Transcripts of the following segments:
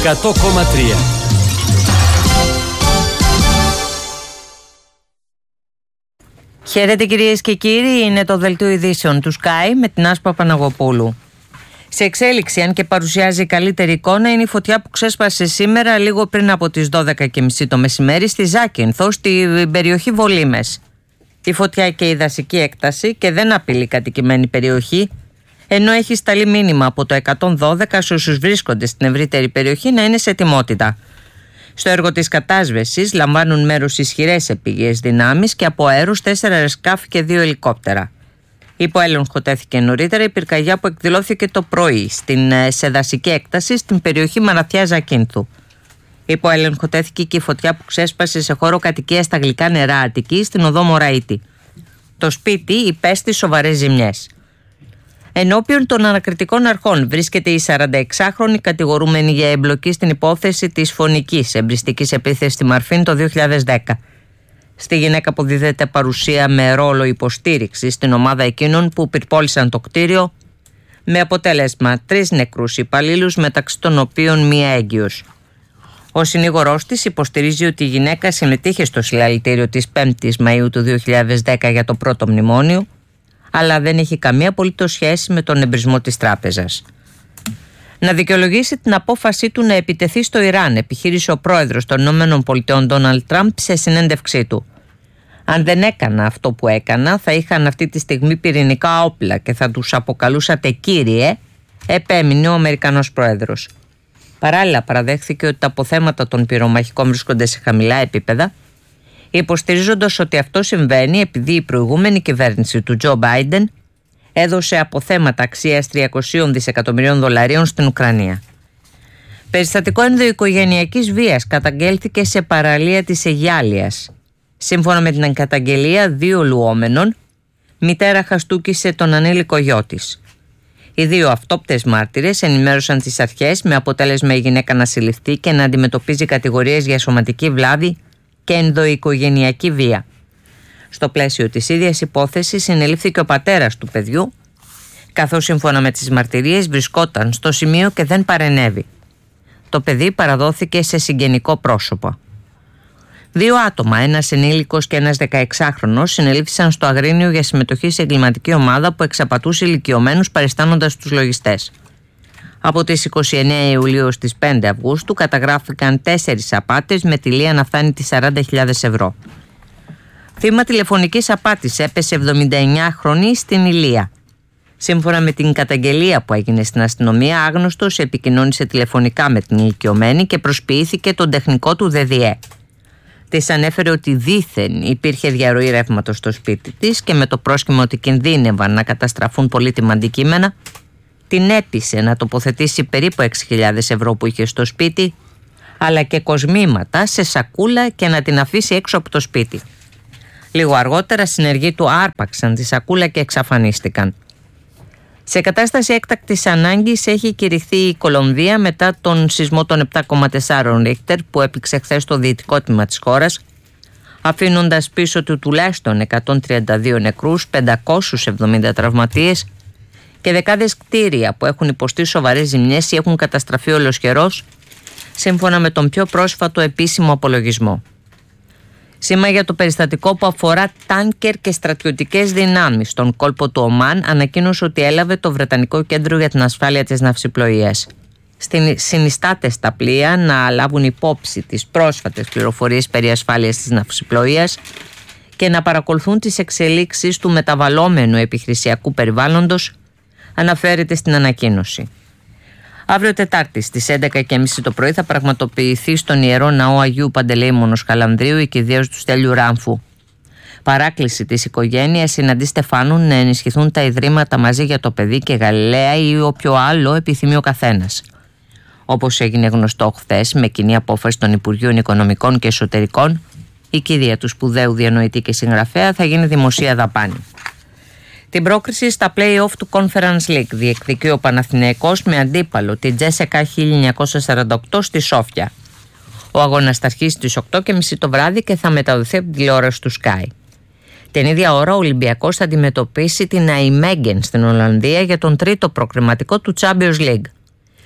100,3. Χαίρετε κυρίες και κύριοι, είναι το δελτίο ειδήσεων του Sky με την Άσπα Παναγοπούλου. Σε εξέλιξη, αν και παρουσιάζει καλύτερη εικόνα, είναι η φωτιά που ξέσπασε σήμερα λίγο πριν από τις 12.30 το μεσημέρι στη Ζάκυνθο, στην περιοχή Βολήμες. Η φωτιά και η δασική έκταση και δεν απειλεί κατοικημένη περιοχή, ενώ έχει σταλεί μήνυμα από το 112 σε όσους βρίσκονται στην ευρύτερη περιοχή να είναι σε ετοιμότητα. Στο έργο της κατάσβεσης λαμβάνουν μέρος ισχυρές επίγειες δυνάμεις και από αέρους 4 αεροσκάφη και 2 ελικόπτερα. Υπό έλεγχο τέθηκε νωρίτερα η πυρκαγιά που εκδηλώθηκε το πρωί σε δασική έκταση στην περιοχή Μαραθιά Ζακύνθου. Υπό έλεγχο τέθηκε και η φωτιά που ξέσπασε σε χώρο κατοικίας στα Γλυκά Νερά Αττικής στην οδό Μωραΐτη. Το σπίτι υπέστη σοβαρές ζημιές. Ενώπιον των ανακριτικών αρχών βρίσκεται η 46χρονη κατηγορούμενη για εμπλοκή στην υπόθεση της φωνικής εμπριστικής επίθεσης στη Μαρφίν το 2010. Στη γυναίκα αποδίδεται παρουσία με ρόλο υποστήριξη στην ομάδα εκείνων που πυρπόλησαν το κτίριο, με αποτέλεσμα 3 νεκρούς υπαλλήλους, μεταξύ των οποίων μία έγκυος. Ο συνήγορός της υποστηρίζει ότι η γυναίκα συμμετείχε στο συλλαλητήριο της 5ης Μαΐου του 2010 για το πρώτο μνημόνιο, αλλά δεν έχει καμία απολύτως σχέση με τον εμπρισμό της τράπεζας. Να δικαιολογήσει την απόφασή του να επιτεθεί στο Ιράν, επιχείρησε ο πρόεδρος των ΗΠΑ Ντόναλντ Τραμπ σε συνέντευξή του. Αν δεν έκανα αυτό που έκανα, θα είχαν αυτή τη στιγμή πυρηνικά όπλα και θα τους αποκαλούσατε κύριε, επέμεινε ο Αμερικανός πρόεδρος. Παράλληλα, παραδέχθηκε ότι τα αποθέματα των πυρομαχικών βρίσκονται σε χαμηλά επίπεδα, υποστηρίζοντας ότι αυτό συμβαίνει επειδή η προηγούμενη κυβέρνηση του Τζο Μπάιντεν έδωσε αποθέματα αξίας $300 δισεκατομμυρίων στην Ουκρανία. Περιστατικό ενδοοικογενειακής βίας καταγγέλθηκε σε παραλία της Αιγιάλειας. Σύμφωνα με την καταγγελία 2 λουόμενων, μητέρα χαστούκησε τον ανήλικο γιο της. Οι 2 αυτόπτες μάρτυρες ενημέρωσαν τις αρχές, με αποτέλεσμα η γυναίκα να συλληφθεί και να αντιμετωπίζει κατηγορίες για σωματική βλάβη και ενδοοικογενειακή βία. Στο πλαίσιο της ίδιας υπόθεσης συνελήφθηκε ο πατέρας του παιδιού, καθώς σύμφωνα με τις μαρτυρίες βρισκόταν στο σημείο και δεν παρενέβη. Το παιδί παραδόθηκε σε συγγενικό πρόσωπο. 2 άτομα, ένας ενήλικος και ένας 16χρονος, συνελήφθησαν στο Αγρίνιο για συμμετοχή σε εγκληματική ομάδα που εξαπατούσε ηλικιωμένους παριστάνοντας τους λογιστές. Από τις 29 Ιουλίου στις 5 Αυγούστου καταγράφηκαν 4 απάτες με τιλία να φτάνει τις 40.000 ευρώ. Θύμα τηλεφωνικής απάτης έπεσε 79χρονη στην Ηλία. Σύμφωνα με την καταγγελία που έγινε στην αστυνομία, άγνωστος επικοινώνησε τηλεφωνικά με την ηλικιωμένη και προσποιήθηκε τον τεχνικό του ΔΔΕ. Της ανέφερε ότι δήθεν υπήρχε διαρροή ρεύματος στο σπίτι της και με το πρόσχημα ότι κινδύνευαν να καταστραφούν πολύτιμα αντικείμενα, την έπεισε να τοποθετήσει περίπου 6.000 ευρώ που είχε στο σπίτι, αλλά και κοσμήματα σε σακούλα και να την αφήσει έξω από το σπίτι. Λίγο αργότερα συνεργοί του άρπαξαν τη σακούλα και εξαφανίστηκαν. Σε κατάσταση έκτακτης ανάγκης έχει κηρυχθεί η Κολομβία μετά τον σεισμό των 7,4 Ρίχτερ που έπληξε χθες στο δυτικό τμήμα της χώρας, αφήνοντας πίσω του τουλάχιστον 132 νεκρούς, 570 τραυματίες και δεκάδες κτίρια που έχουν υποστεί σοβαρές ζημιές ή έχουν καταστραφεί ολοσχερώς, σύμφωνα με τον πιο πρόσφατο επίσημο απολογισμό. Σήμα για το περιστατικό που αφορά τάνκερ και στρατιωτικές δυνάμεις στον κόλπο του Ομάν ανακοίνωσε ότι έλαβε το Βρετανικό Κέντρο για την Ασφάλεια της Ναυσιπλοείας. Συνιστάται στα πλοία να λάβουν υπόψη τις πρόσφατες πληροφορίες περί ασφάλειας της ναυσιπλοείας και να παρακολουθούν τις εξελίξεις του μεταβαλλόμενου επιχειρησιακού περιβάλλοντος, αναφέρεται στην ανακοίνωση. Αύριο Τετάρτη στις 11.30 το πρωί θα πραγματοποιηθεί στον Ιερό Ναό Αγίου Παντελεήμονος Χαλανδρίου η κηδείωση του Στέλιου Ράμφου. Παράκληση της οικογένειας συναντή Στεφάνου να ενισχυθούν τα ιδρύματα μαζί για το παιδί και Γαλιλαία ή όποιο άλλο επιθυμεί ο καθένας. Όπως έγινε γνωστό χθες, με κοινή απόφαση των Υπουργείων Οικονομικών και Εσωτερικών, η κηδεία του σπουδαίου διανοητή και συγγραφέα θα γίνει δημοσία δαπάνη. Την πρόκριση στα play-off του Conference League διεκδικεί ο Παναθηναϊκός με αντίπαλο την Τζέσεκα 1948 στη Σόφια. Ο αγώνας θα αρχίσει στις 8.30 το βράδυ και θα μεταδοθεί από την τηλεόραση του Sky. Την ίδια ώρα ο Ολυμπιακός θα αντιμετωπίσει την Αϊμέγεν στην Ολλανδία για τον τρίτο προκριματικό του Champions League.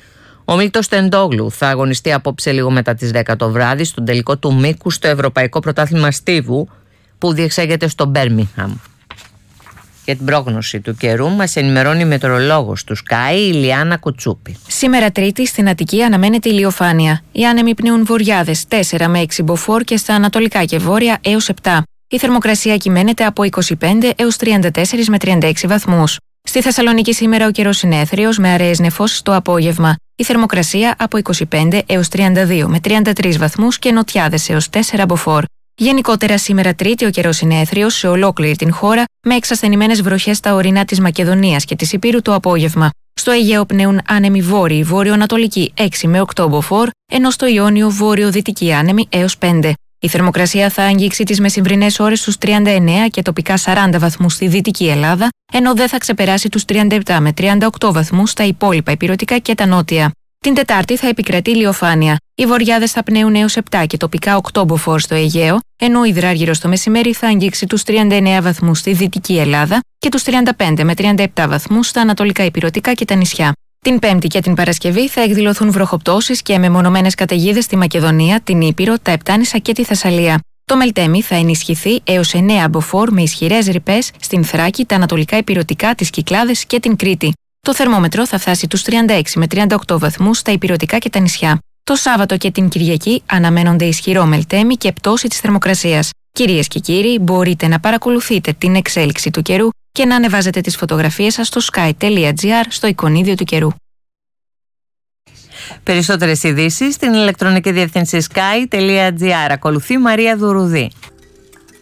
Ο Μίλτος Τεντόγλου θα αγωνιστεί απόψε λίγο μετά τις 10 το βράδυ στον τελικό του μήκου στο Ευρωπαϊκό Πρωτάθλημα Στίβου που διεξάγεται στο Μπέρμιγχαμ. Για την πρόγνωση του καιρού μας ενημερώνει η μετεωρολόγος του Sky, η Ιλιάνα Κουτσούπη. Σήμερα Τρίτη στην Αττική αναμένεται ηλιοφάνεια. Οι άνεμοι πνέουν βορειάδες 4 με 6 μποφόρ και στα ανατολικά και βόρεια έως 7. Η θερμοκρασία κυμαίνεται από 25 έως 34 με 36 βαθμούς. Στη Θεσσαλονίκη σήμερα ο καιρός είναι έθριος με αραιές νεφώσεις το απόγευμα. Η θερμοκρασία από 25 έως 32 με 33 βαθμούς και νοτιάδες έως 4 μποφόρ. Γενικότερα σήμερα Τρίτη ο καιρός είναι έθριος σε ολόκληρη την χώρα με εξασθενημένες βροχές στα ορεινά της Μακεδονίας και της Ηπείρου το απόγευμα. Στο Αιγαίο πνέουν άνεμοι βόρειοι βόρειο-ανατολικοί 6 με 8 μποφόρ, ενώ στο Ιόνιο βόρειο-δυτικοί άνεμοι έως 5. Η θερμοκρασία θα αγγίξει τις μεσημβρινές ώρες στους 39 και τοπικά 40 βαθμούς στη Δυτική Ελλάδα, ενώ δεν θα ξεπεράσει τους 37 με 38 βαθμούς στα υπόλοιπα ηπειρωτικά και τα νότια. Την Τετάρτη θα επικρατεί ηλιοφάνεια. Οι βορειάδες θα πνέουν έως 7 και τοπικά 8 μποφόρ στο Αιγαίο, ενώ ο υδράργυρος το μεσημέρι θα αγγίξει τους 39 βαθμούς στη Δυτική Ελλάδα και τους 35 με 37 βαθμούς στα ανατολικά ηπειρωτικά και τα νησιά. Την Πέμπτη και την Παρασκευή θα εκδηλωθούν βροχοπτώσεις και μεμονωμένες καταιγίδες στη Μακεδονία, την Ήπειρο, τα Επτάνησα και τη Θεσσαλία. Το Μελτέμι θα ενισχυθεί έως 9 μποφόρ με ισχυρές ρηπές στην Θράκη, τα ανατολικά ηπειρωτικά, τις Κυκλάδες και την Κρήτη. Το θερμόμετρο θα φτάσει τους 36 με 38 βαθμούς στα ηπειρωτικά και τα νησιά. Το Σάββατο και την Κυριακή αναμένονται ισχυρό Μελτέμι και πτώση της θερμοκρασίας. Κυρίες και κύριοι, μπορείτε να παρακολουθείτε την εξέλιξη του καιρού και να ανεβάζετε τις φωτογραφίες σας στο sky.gr στο εικονίδιο του καιρού. Περισσότερες ειδήσεις στην ηλεκτρονική διεύθυνση sky.gr. Ακολουθεί Μαρία Δουρουδή.